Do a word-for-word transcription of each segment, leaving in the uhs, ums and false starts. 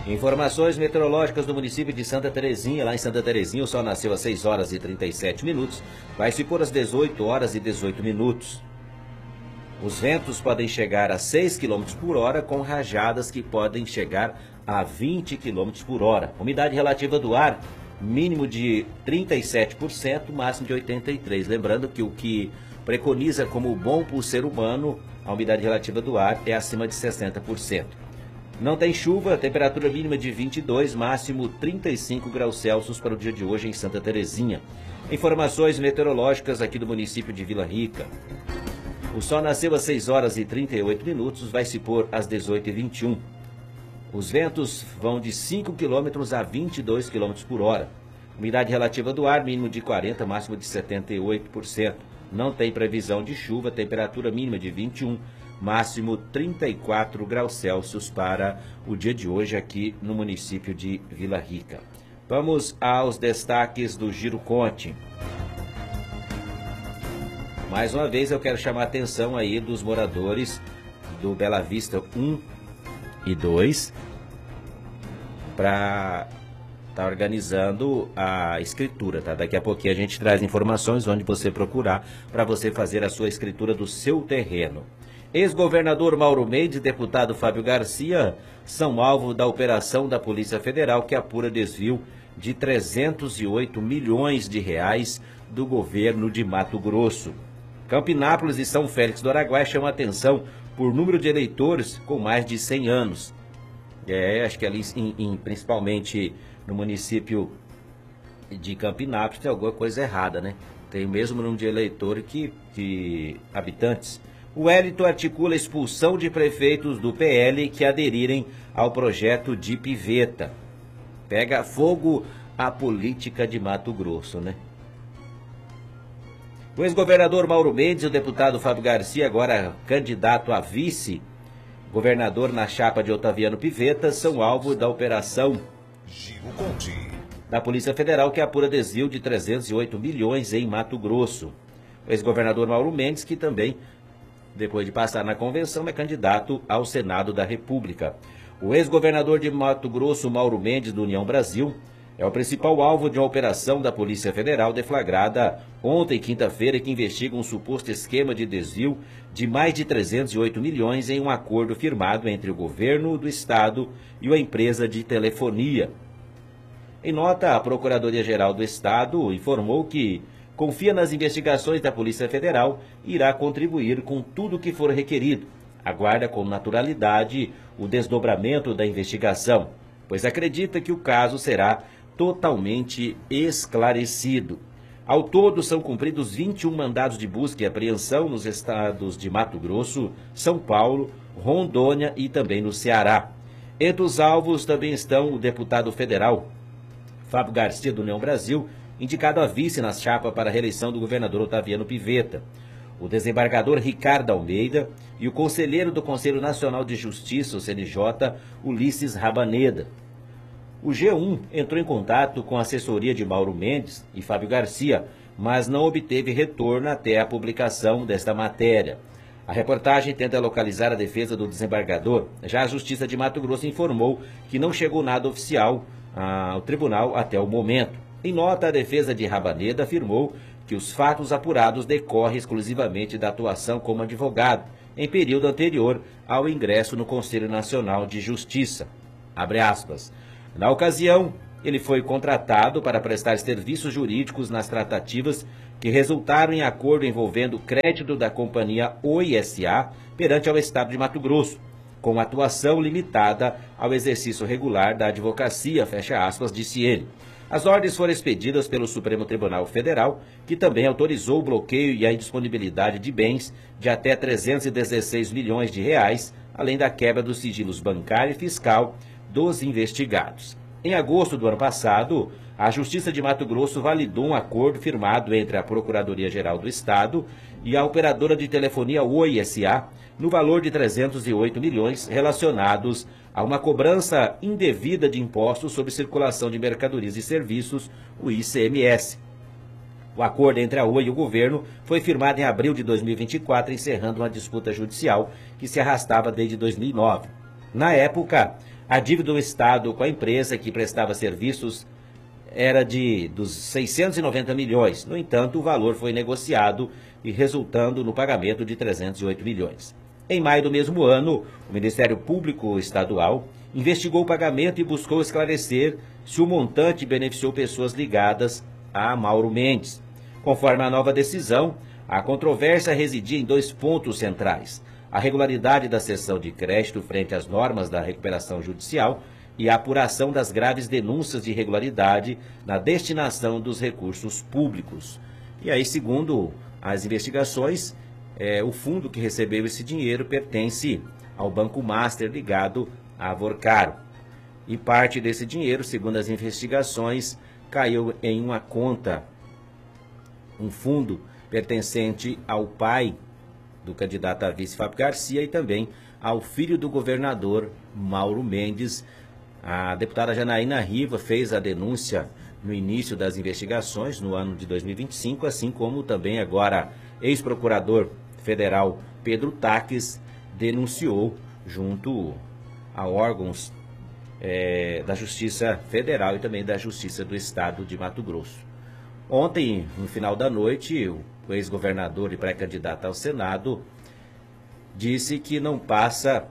Informações meteorológicas do município de Santa Terezinha. Lá em Santa Terezinha o sol nasceu às seis horas e trinta e sete minutos, vai se pôr às dezoito horas e dezoito minutos. Os ventos podem chegar a seis quilômetros por hora, com rajadas que podem chegar a vinte quilômetros por hora. Umidade relativa do ar, mínimo de trinta e sete por cento, máximo de oitenta e três por cento. Lembrando que o que preconiza como bom para o ser humano, a umidade relativa do ar é acima de sessenta por cento. Não tem chuva, temperatura mínima de vinte e dois, máximo trinta e cinco graus Celsius para o dia de hoje em Santa Terezinha. Informações meteorológicas aqui do município de Vila Rica. O sol nasceu às seis horas e trinta e oito minutos, vai se pôr às dezoito e vinte e um. Os ventos vão de cinco quilômetros a vinte e dois quilômetros por hora. Umidade relativa do ar, mínimo de quarenta por cento, máximo de setenta e oito por cento. Não tem previsão de chuva, temperatura mínima de vinte e um, máximo trinta e quatro graus Celsius para o dia de hoje aqui no município de Vila Rica. Vamos aos destaques do Giro Conte. Mais uma vez eu quero chamar a atenção aí dos moradores do Bela Vista um e dois para estar tá organizando a escritura, tá? Daqui a pouquinho a gente traz informações onde você procurar para você fazer a sua escritura do seu terreno. Ex-governador Mauro Mendes e deputado Fábio Garcia são alvo da operação da Polícia Federal que apura desvio de trezentos e oito milhões de reais do governo de Mato Grosso. Campinápolis e São Félix do Araguaia chamam atenção por número de eleitores com mais de cem anos. É, acho que ali, em, em, principalmente no município de Campinápolis, tem alguma coisa errada, né? Tem o mesmo número de eleitores que, que habitantes. O Wellington articula a expulsão de prefeitos do P L que aderirem ao projeto de Piveta. Pega fogo a política de Mato Grosso, né? O ex-governador Mauro Mendes e o deputado Fábio Garcia, agora candidato a vice-governador na chapa de Otaviano Piveta, são alvo da operação Giro Conte da Polícia Federal que apura desvio de trezentos e oito milhões em Mato Grosso. O ex-governador Mauro Mendes, que também, depois de passar na convenção, é candidato ao Senado da República. O ex-governador de Mato Grosso, Mauro Mendes, do União Brasil, é o principal alvo de uma operação da Polícia Federal deflagrada ontem, quinta-feira, que investiga um suposto esquema de desvio de mais de trezentos e oito milhões em um acordo firmado entre o governo do estado e a empresa de telefonia. Em nota, a Procuradoria-Geral do Estado informou que confia nas investigações da Polícia Federal e irá contribuir com tudo o que for requerido. Aguarda com naturalidade o desdobramento da investigação, pois acredita que o caso será totalmente esclarecido. Ao todo, são cumpridos vinte e um mandados de busca e apreensão nos estados de Mato Grosso, São Paulo, Rondônia e também no Ceará. Entre os alvos também estão o deputado federal Fábio Garcia, do União Brasil, indicado a vice na chapa para a reeleição do governador Otaviano Piveta, o desembargador Ricardo Almeida e o conselheiro do Conselho Nacional de Justiça, o C N J, Ulisses Rabaneda. O G um entrou em contato com a assessoria de Mauro Mendes e Fábio Garcia, mas não obteve retorno até a publicação desta matéria. A reportagem tenta localizar a defesa do desembargador. Já a Justiça de Mato Grosso informou que não chegou nada oficial ao tribunal até o momento. Em nota, a defesa de Rabaneda afirmou que os fatos apurados decorrem exclusivamente da atuação como advogado, em período anterior ao ingresso no Conselho Nacional de Justiça. Abre aspas. Na ocasião, ele foi contratado para prestar serviços jurídicos nas tratativas que resultaram em acordo envolvendo o crédito da companhia Oi S A perante ao Estado de Mato Grosso, com atuação limitada ao exercício regular da advocacia, fecha aspas, disse ele. As ordens foram expedidas pelo Supremo Tribunal Federal, que também autorizou o bloqueio e a indisponibilidade de bens de até trezentos e dezesseis milhões de reais, além da quebra dos sigilos bancário e fiscal dos investigados. Em agosto do ano passado, a Justiça de Mato Grosso validou um acordo firmado entre a Procuradoria-Geral do Estado e a operadora de telefonia Oi S A, no valor de trezentos e oito milhões relacionados a uma cobrança indevida de impostos sobre circulação de mercadorias e serviços, o I C M S. O acordo entre a Oi e o governo foi firmado em abril de dois mil e vinte e quatro, encerrando uma disputa judicial que se arrastava desde dois mil e nove. Na época, A dívida do Estado com a empresa que prestava serviços era de dos seiscentos e noventa milhões. No entanto, o valor foi negociado e resultando no pagamento de trezentos e oito milhões. Em maio do mesmo ano, o Ministério Público Estadual investigou o pagamento e buscou esclarecer se o montante beneficiou pessoas ligadas a Mauro Mendes. Conforme a nova decisão, a controvérsia residia em dois pontos centrais: a regularidade da cessão de crédito frente às normas da recuperação judicial e a apuração das graves denúncias de irregularidade na destinação dos recursos públicos. E aí, segundo as investigações, é, o fundo que recebeu esse dinheiro pertence ao Banco Master ligado a Vorcaro. E parte desse dinheiro, segundo as investigações, caiu em uma conta, um fundo pertencente ao pai do candidato a vice Fábio Garcia e também ao filho do governador Mauro Mendes. A deputada Janaína Riva fez a denúncia no início das investigações, no ano de dois mil e vinte e cinco, assim como também agora ex-procurador federal Pedro Taques denunciou junto a órgãos é, da Justiça Federal e também da Justiça do Estado de Mato Grosso. Ontem, no final da noite, o ex-governador e pré-candidato ao Senado disse que não passa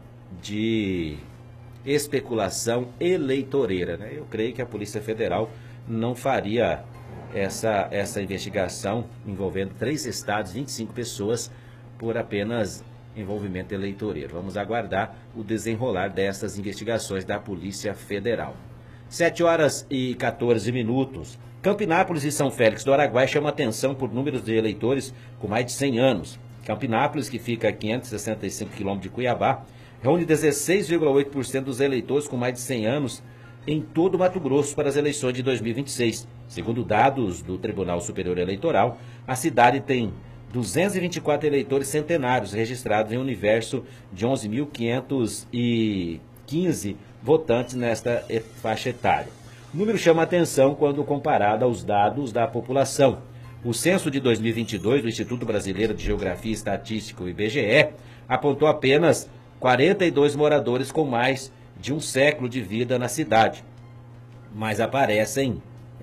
de especulação eleitoreira, né? Eu creio que a Polícia Federal não faria essa, essa investigação envolvendo três estados, vinte e cinco pessoas, por apenas envolvimento eleitoreiro. Vamos aguardar o desenrolar dessas investigações da Polícia Federal. sete horas e quatorze minutos. Campinápolis e São Félix do Araguaia chamam atenção por números de eleitores com mais de cem anos. Campinápolis, que fica a quinhentos e sessenta e cinco quilômetros de Cuiabá, reúne dezesseis vírgula oito por cento dos eleitores com mais de cem anos em todo o Mato Grosso para as eleições de dois mil e vinte e seis. Segundo dados do Tribunal Superior Eleitoral, a cidade tem duzentos e vinte e quatro eleitores centenários registrados em um universo de onze mil quinhentos e quinze votantes nesta faixa etária. O número chama atenção quando comparado aos dados da população. O censo de dois mil e vinte e dois do Instituto Brasileiro de Geografia e Estatística, o I B G E, apontou apenas quarenta e dois moradores com mais de um século de vida na cidade. Mas aparecem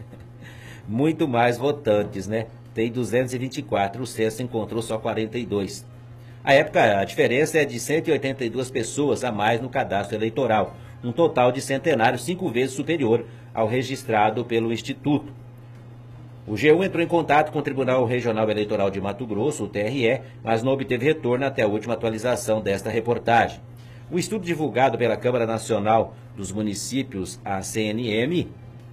muito mais votantes, né? Tem duzentos e vinte e quatro, o censo encontrou só quarenta e dois. A época, a diferença é de cento e oitenta e duas pessoas a mais no cadastro eleitoral, um total de centenários cinco vezes superior ao registrado pelo Instituto. O G um entrou em contato com o Tribunal Regional Eleitoral de Mato Grosso, o T R E, mas não obteve retorno até a última atualização desta reportagem. O estudo divulgado pela Câmara Nacional dos Municípios, a C N M,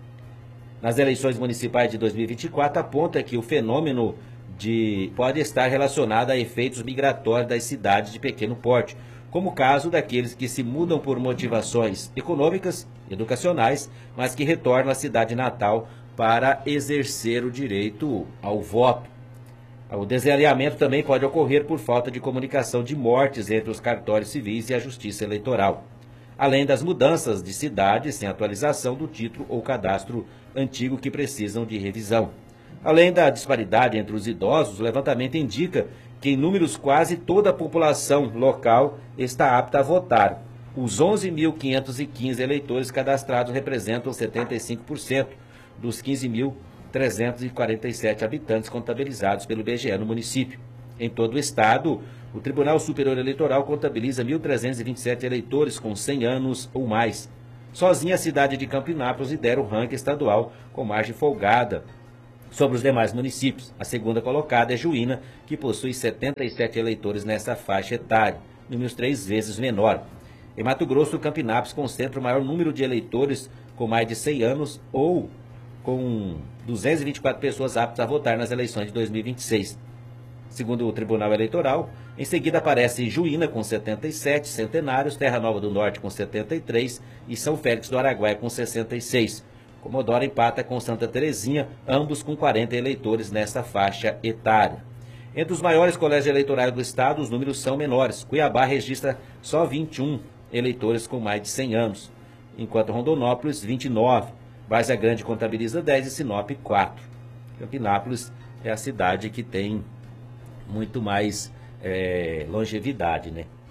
nas eleições municipais de dois mil e vinte e quatro, aponta que o fenômeno de, pode estar relacionado a efeitos migratórios das cidades de pequeno porte, como o caso daqueles que se mudam por motivações econômicas, educacionais, mas que retornam à cidade natal para exercer o direito ao voto. O desalinhamento também pode ocorrer por falta de comunicação de mortes entre os cartórios civis e a Justiça Eleitoral, além das mudanças de cidade sem atualização do título ou cadastro antigo que precisam de revisão. Além da disparidade entre os idosos, o levantamento indica que em números quase toda a população local está apta a votar. Os onze mil quinhentos e quinze eleitores cadastrados representam setenta e cinco por cento dos quinze mil trezentos e quarenta e sete habitantes contabilizados pelo I B G E no município. Em todo o estado, o Tribunal Superior Eleitoral contabiliza mil trezentos e vinte e sete eleitores com cem anos ou mais. Sozinha a cidade de Campinápolis lidera o ranking estadual com margem folgada sobre os demais municípios. A segunda colocada é Juína, que possui setenta e sete eleitores nessa faixa etária, números três vezes menor. Em Mato Grosso, o Campinápolis concentra o maior número de eleitores com mais de cem anos ou com duzentas e vinte e quatro pessoas aptas a votar nas eleições de dois mil e vinte e seis. Segundo o Tribunal Eleitoral, em seguida aparece Juína com setenta e sete, Centenários, Terra Nova do Norte com setenta e três e São Félix do Araguaia com sessenta e seis. Comodoro empata com Santa Terezinha, ambos com quarenta eleitores nessa faixa etária. Entre os maiores colégios eleitorais do estado, os números são menores. Cuiabá registra só vinte e um eleitores com mais de cem anos, enquanto Rondonópolis, vinte e nove. Várzea Grande contabiliza dez e Sinop, quatro. Campinápolis é a cidade que tem muito mais é, longevidade, né?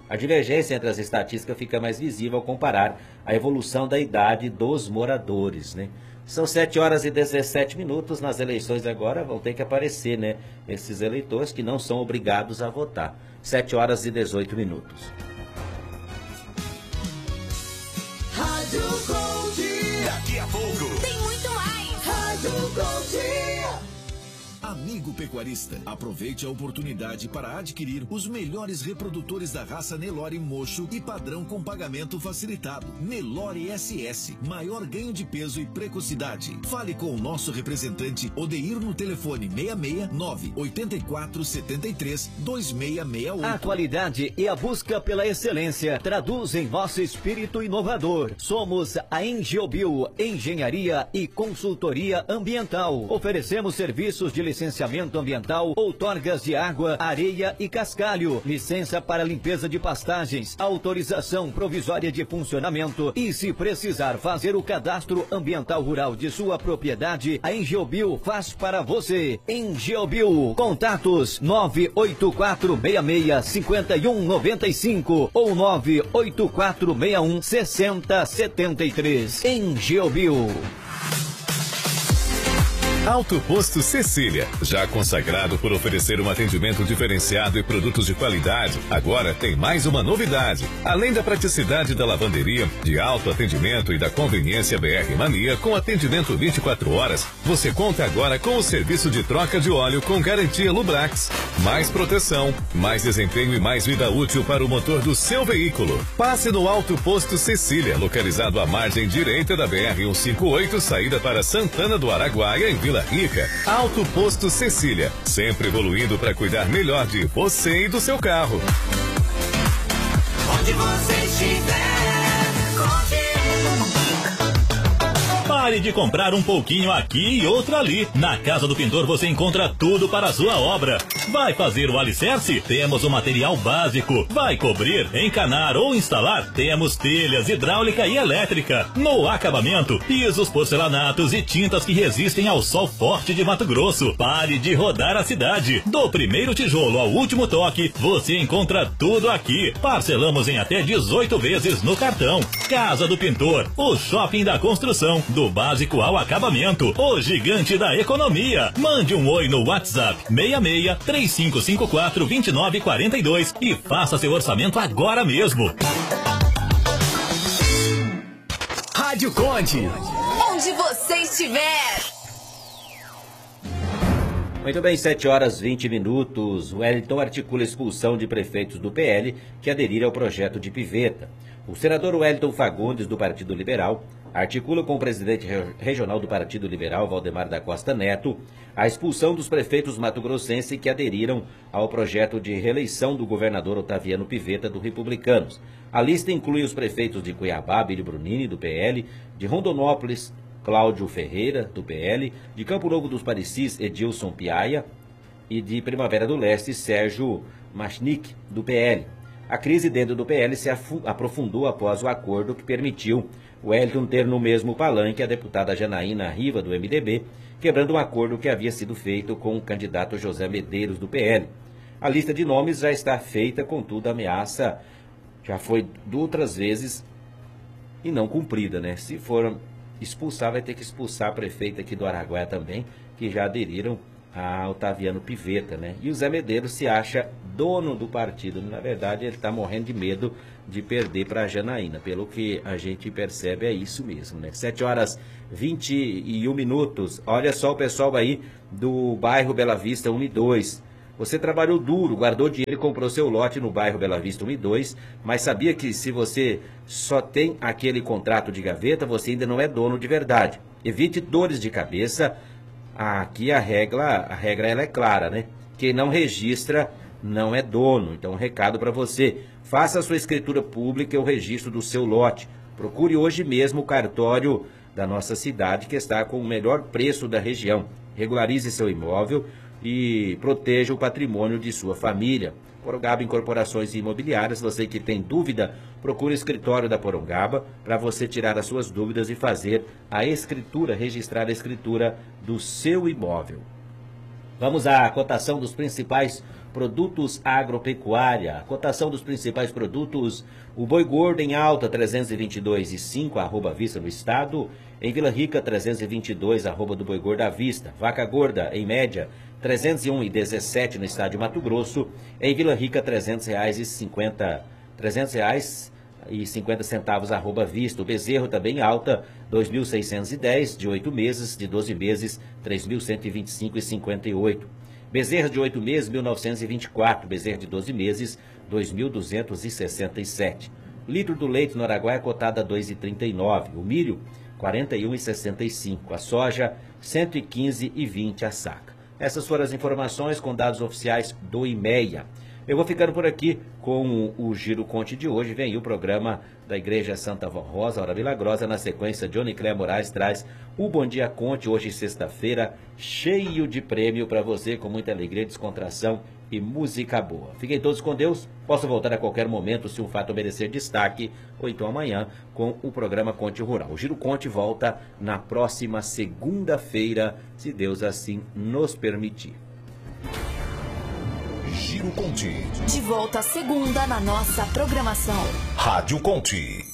A divergência entre as estatísticas fica mais visível ao comparar a evolução da idade dos moradores, né? São sete horas e dezessete minutos. Nas eleições agora vão ter que aparecer, né, esses eleitores que não são obrigados a votar. sete horas e dezoito minutos. Rádio Gold. Daqui a pouco tem muito mais. Rádio Gold. Amigo pecuarista, aproveite a oportunidade para adquirir os melhores reprodutores da raça Nelore Mocho e padrão com pagamento facilitado. Nelore S S, maior ganho de peso e precocidade. Fale com o nosso representante Odeir no telefone seis seis nove oito quatro sete três dois seis seis oito. A qualidade e a busca pela excelência traduzem nosso espírito inovador. Somos a Engeobio, Engenharia e Consultoria Ambiental. Oferecemos serviços de licenciamento ambiental, outorgas de água, areia e cascalho, licença para limpeza de pastagens, autorização provisória de funcionamento e, se precisar fazer o cadastro ambiental rural de sua propriedade, a Engeobio faz para você. Engeobio, contatos nove oito quatro seis seis cinco um nove cinco ou nove oito quatro seis um seis zero sete três. Engeobio. Alto Posto Cecília, já consagrado por oferecer um atendimento diferenciado e produtos de qualidade, agora tem mais uma novidade. Além da praticidade da lavanderia, de alto atendimento e da conveniência B R Mania com atendimento vinte e quatro horas, você conta agora com o serviço de troca de óleo com garantia Lubrax. Mais proteção, mais desempenho e mais vida útil para o motor do seu veículo. Passe no Alto Posto Cecília, localizado à margem direita da B R cento e cinquenta e oito, saída para Santana do Araguaia, em Vila Rica. Alto Posto Cecília, sempre evoluindo para cuidar melhor de você e do seu carro. Onde você estiver, confia. Pare de comprar um pouquinho aqui e outro ali. Na Casa do Pintor você encontra tudo para a sua obra. Vai fazer o alicerce? Temos o material básico. Vai cobrir, encanar ou instalar? Temos telhas, hidráulica e elétrica. No acabamento, pisos, porcelanatos e tintas que resistem ao sol forte de Mato Grosso. Pare de rodar a cidade. Do primeiro tijolo ao último toque, você encontra tudo aqui. Parcelamos em até dezoito vezes no cartão. Casa do Pintor, o shopping da construção. Do básico ao acabamento, o gigante da economia. Mande um oi no WhatsApp seis seis três cinco cinco quatro dois nove quatro dois e faça seu orçamento agora mesmo. Rádio Conde. Onde você estiver. Muito bem, sete horas e vinte minutos. O Wellington articula a expulsão de prefeitos do P L que aderiram ao projeto de Piveta. O senador Wellington Fagundes, do Partido Liberal, articula com o presidente regional do Partido Liberal, Valdemar da Costa Neto, a expulsão dos prefeitos mato-grossenses que aderiram ao projeto de reeleição do governador Otaviano Piveta, do Republicanos. A lista inclui os prefeitos de Cuiabá, Bílio Brunini, do P L, de Rondonópolis, Cláudio Ferreira, do P L, de Campo Novo dos Parecis, Edilson Piaia, e de Primavera do Leste, Sérgio Machnik, do P L. A crise dentro do P L se aprofundou após o acordo que permitiu o Wellington ter no mesmo palanque a deputada Janaína Riva, do M D B, quebrando um acordo que havia sido feito com o candidato José Medeiros, do P L. A lista de nomes já está feita, contudo a ameaça já foi outras vezes e não cumprida, né? Se for expulsar, vai ter que expulsar a prefeita aqui do Araguaia também, que já aderiram a Otaviano Piveta, né? E o Zé Medeiros se acha dono do partido. Na verdade, ele está morrendo de medo de perder para a Janaína. Pelo que a gente percebe, é isso mesmo, né? sete horas e vinte e um minutos. Olha só o pessoal aí do bairro Bela Vista um e dois. Você trabalhou duro, guardou dinheiro e comprou seu lote no bairro Bela Vista um e dois, mas sabia que se você só tem aquele contrato de gaveta, você ainda não é dono de verdade. Evite dores de cabeça. Aqui a regra, a regra ela é clara, né? Quem não registra não é dono. Então, um recado para você. Faça a sua escritura pública e o registro do seu lote. Procure hoje mesmo o cartório da nossa cidade, que está com o melhor preço da região. Regularize seu imóvel e proteja o patrimônio de sua família. Porongaba Incorporações Imobiliárias, você que tem dúvida, procure o escritório da Porongaba para você tirar as suas dúvidas e fazer a escritura, registrar a escritura do seu imóvel. Vamos à cotação dos principais produtos agropecuária. A cotação dos principais produtos: o boi gordo em alta trezentos e vinte e dois vírgula cinco, arroba vista no estado. Em Vila Rica trezentos e vinte e dois, arroba do boi gordo à vista. Vaca gorda em média trezentos e um vírgula dezessete no estado de Mato Grosso. Em Vila Rica trezentos reais e cinquenta, trezentos reais e cinquenta centavos, arroba vista. O bezerro também em alta dois mil seiscentos e dez, de oito meses, de doze meses três mil cento e vinte e cinco reais e cinquenta e oito. Bezerro de oito meses, mil novecentos e vinte e quatro. Bezerro de doze meses, dois mil duzentos e sessenta e sete. Litro do leite no Araguaia cotado a dois reais e trinta e nove. O milho, quarenta e um reais e sessenta e cinco. A soja, cento e quinze reais e vinte a saca. Essas foram as informações com dados oficiais do IMEA. Eu vou ficando por aqui com o Giro Conte de hoje. Vem aí o programa da Igreja Santa Rosa, Hora Milagrosa. Na sequência, Johnny Clé Moraes traz o Bom Dia Conte, hoje sexta-feira, cheio de prêmio para você, com muita alegria, descontração e música boa. Fiquem todos com Deus. Posso voltar a qualquer momento se um fato merecer destaque, ou então amanhã com o programa Conte Rural. O Giro Conte volta na próxima segunda-feira, se Deus assim nos permitir. Giro Conte. De volta segunda na nossa programação. Rádio Conte.